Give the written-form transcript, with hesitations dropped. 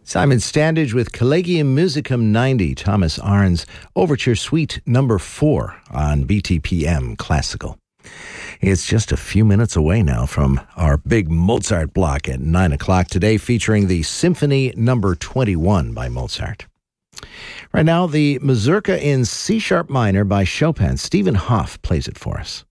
Simon Standage with Collegium Musicum 90, Thomas Arndt's Overture Suite No. 4 on BTPM Classical. It's just a few minutes away now from our big Mozart block at 9 o'clock today, featuring the Symphony No. 21 by Mozart. Right now, the Mazurka in C-sharp minor by Chopin. Stephen Hoff plays it for us.